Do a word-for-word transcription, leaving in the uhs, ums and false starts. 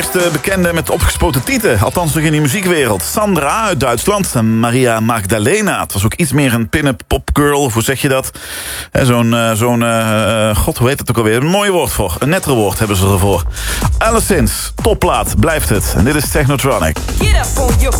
De bekende met opgespoten tieten, althans nog in die muziekwereld. Sandra uit Duitsland en Maria Magdalena. Het was ook iets meer een pin-up popgirl, of hoe zeg je dat? Zo'n, uh, zo'n uh, god, hoe heet het ook alweer? Een mooi woord voor, een netter woord hebben ze ervoor. Alleszins, topplaat, blijft het. En dit is Technotronic. Get up on your